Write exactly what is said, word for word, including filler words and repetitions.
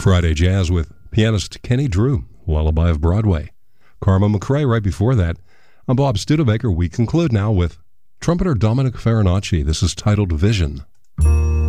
Friday Jazz with pianist Kenny Drew, Lullaby of Broadway. Karma McRae right before that. I'm Bob Studebaker. We conclude now with trumpeter Dominic Farinacci. This is titled Vision.